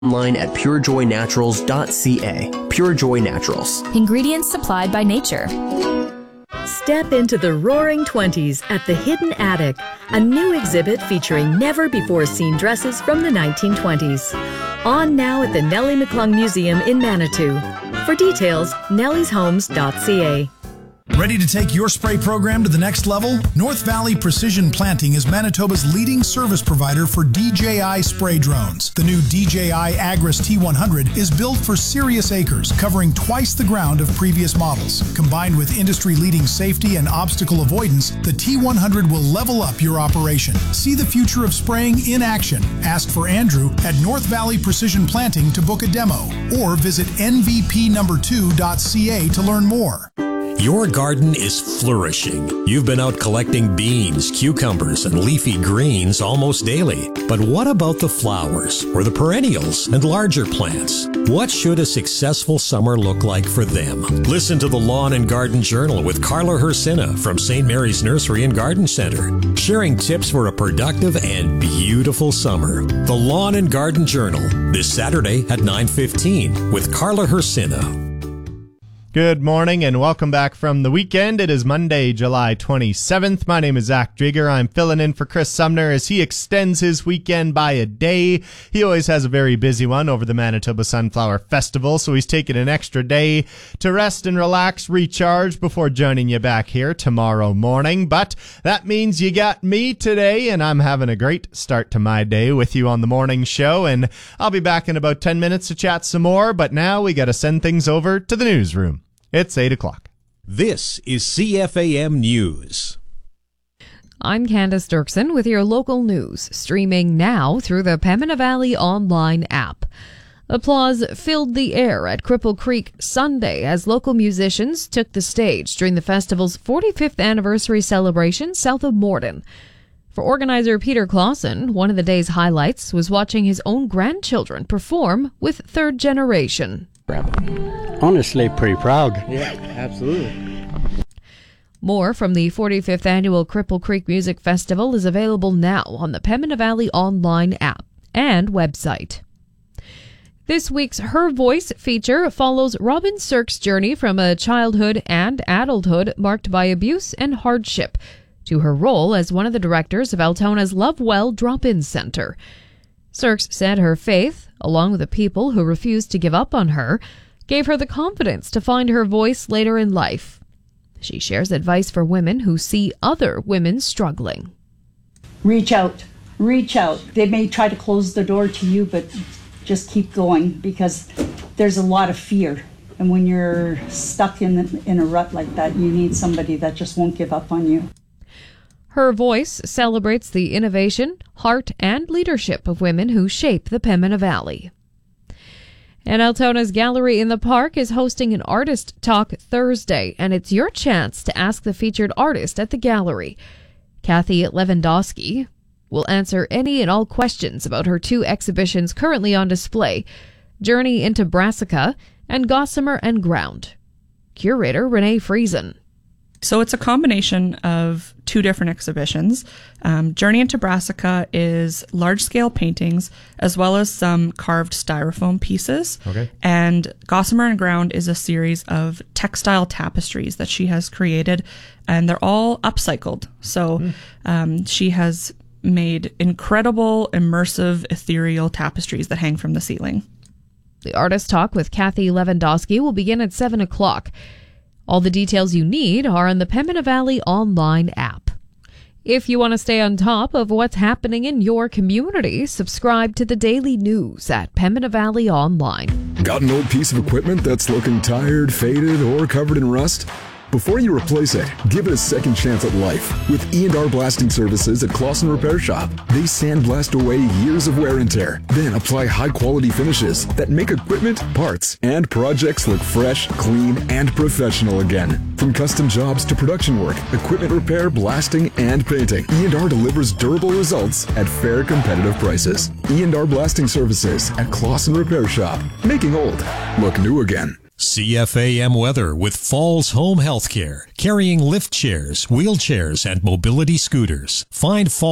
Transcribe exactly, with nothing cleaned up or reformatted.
Online at pure joy naturals dot c a. Pure Joy Naturals. Ingredients supplied by nature. Step into the roaring twenties at the Hidden Attic, a new exhibit featuring never-before-seen dresses from the nineteen twenties. On now at the Nellie McClung Museum in Manitou. For details, nellies homes dot c a. Ready to take your spray program to the next level? North Valley Precision Planting is Manitoba's leading service provider for D J I spray drones. The new D J I Agris T one hundred is built for serious acres, covering twice the ground of previous models. Combined with industry-leading safety and obstacle avoidance, the T one hundred will level up your operation. See the future of spraying in action. Ask for Andrew at North Valley Precision Planting to book a demo, or visit N V P number two dot c a to learn more. Your garden is flourishing. You've been out collecting beans, cucumbers, and leafy greens almost daily. But what about the flowers, or the perennials, and larger plants? What should a successful summer look like for them? Listen to the Lawn and Garden Journal with Carla Hersina from Saint Mary's Nursery and Garden Center, sharing tips for a productive and beautiful summer. The Lawn and Garden Journal, this Saturday at nine fifteen with Carla Hersina. Good morning and welcome back from the weekend. It is Monday, July twenty-seventh. My name is Zach Drieger. I'm filling in for Chris Sumner as he extends his weekend by a day. He always has a very busy one over the Manitoba Sunflower Festival, so he's taking an extra day to rest and relax, recharge before joining you back here tomorrow morning. But that means you got me today, and I'm having a great start to my day with you on the morning show, and I'll be back in about ten minutes to chat some more, but now we got to send things over to the newsroom. It's eight o'clock. This is C F A M News. I'm Candace Dirksen with your local news, streaming now through the Pembina Valley online app. Applause filled the air at Cripple Creek Sunday as local musicians took the stage during the festival's forty-fifth anniversary celebration south of Morden. For organizer Peter Clausen, one of the day's highlights was watching his own grandchildren perform with Third Generation. Honestly, pretty proud. Yeah, absolutely. More from the forty-fifth annual Cripple Creek Music Festival is available now on the Pembina Valley online app and website. This week's Her Voice feature follows Robin Sirk's journey from a childhood and adulthood marked by abuse and hardship to her role as one of the directors of Altona's Lovewell Drop-In Centre. Sirks said her faith, along with the people who refused to give up on her, gave her the confidence to find her voice later in life. She shares advice for women who see other women struggling. Reach out. Reach out. They may try to close the door to you, but just keep going because there's a lot of fear. And when you're stuck in, in a rut like that, you need somebody that just won't give up on you. Her Voice celebrates the innovation, heart, and leadership of women who shape the Pembina Valley. And Altona's Gallery in the Park is hosting an Artist Talk Thursday, and it's your chance to ask the featured artist at the gallery. Kathy Lewandowski will answer any and all questions about her two exhibitions currently on display, Journey into Brassica and Gossamer and Ground. Curator Renee Friesen. So it's a combination of two different exhibitions. Um, Journey into Brassica is large-scale paintings as well as some carved styrofoam pieces. Okay. And Gossamer and Ground is a series of textile tapestries that she has created, and they're all upcycled. So mm. um, she has made incredible, immersive, ethereal tapestries that hang from the ceiling. The Artist Talk with Kathy Lewandowski will begin at seven o'clock. All the details you need are on the Pembina Valley online app. If you want to stay on top of what's happening in your community, subscribe to the daily news at Pembina Valley Online. Got an old piece of equipment that's looking tired, faded, or covered in rust? Before you replace it, give it a second chance at life with E and R Blasting Services at Clausen Repair Shop. They sandblast away years of wear and tear, then apply high-quality finishes that make equipment, parts, and projects look fresh, clean, and professional again. From custom jobs to production work, equipment repair, blasting, and painting, E and R delivers durable results at fair, competitive prices. E and R Blasting Services at Clausen Repair Shop, making old look new again. C F A M weather with Falls Home Healthcare, carrying lift chairs, wheelchairs, and mobility scooters. Find Falls